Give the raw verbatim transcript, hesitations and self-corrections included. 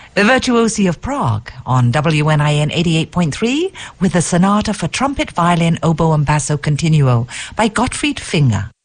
The Virtuosi of Prague on W N I N eighty-eight point three with a sonata for trumpet, violin, oboe and basso continuo by Gottfried Finger.